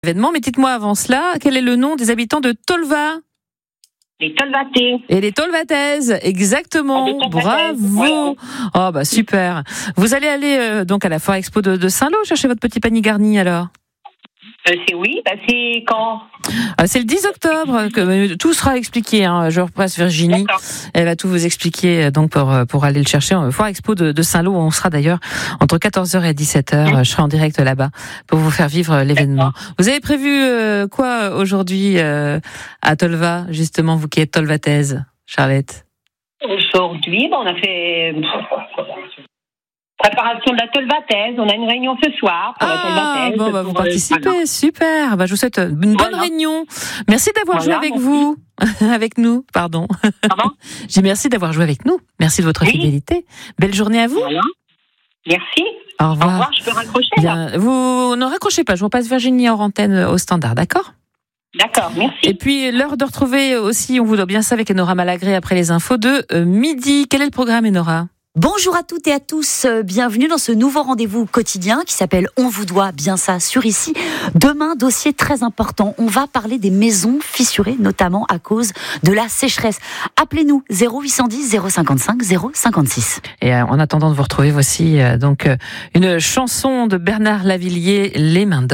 Événement, mais dites-moi avant cela, quel est le nom des habitants de Tolva? Les Tolvatais. Et les Tolvataises, exactement. Les Tolvataises, Bravo. Oh bah super. Vous allez aller donc à la Foire Expo de Saint-Lô chercher votre petit panier garni alors? C'est quand? C'est le 10 octobre que tout sera expliqué. Je repasse Virginie. D'accord. Elle va tout vous expliquer donc pour aller le chercher. Foire Expo de Saint-Lô. On sera d'ailleurs entre 14h et 17h. Je serai en direct là-bas pour vous faire vivre l'événement. D'accord. Vous avez prévu quoi aujourd'hui à Tolva, justement, vous qui êtes tolvataise, Charlotte? Aujourd'hui, on a fait préparation de la Tolvataise. On a une réunion ce soir pour la Tolvataise. Bon, vous participez, super. Je vous souhaite une bonne réunion. Merci d'avoir joué avec vous. Avec nous, pardon. Pardon? J'ai merci d'avoir joué avec nous. Merci de votre fidélité. Belle journée à vous. Voilà. Merci. Au revoir. Au revoir, je peux raccrocher là. Bien, vous ne raccrochez pas, je vous passe Virginie hors antenne au standard, d'accord? D'accord, merci. Et puis, l'heure de retrouver aussi, on vous doit bien ça avec Enora Malagré après les infos de midi. Quel est le programme, Enora? Bonjour à toutes et à tous, bienvenue dans ce nouveau rendez-vous quotidien qui s'appelle On vous doit bien ça sur ici. Demain, dossier très important, on va parler des maisons fissurées, notamment à cause de la sécheresse. Appelez-nous 0810 055 056. Et en attendant de vous retrouver, voici donc une chanson de Bernard Lavilliers, Les mains d'or.